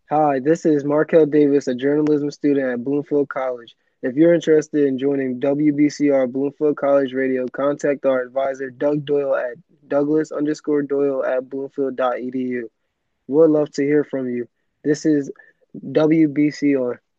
Hi, this is Markel Davis, a journalism student at Bloomfield College. If you're interested in joining WBCR Bloomfield College Radio, contact our advisor, Doug Doyle at Douglas_Doyle at Bloomfield.edu. We'd love to hear from you. This is WBCR.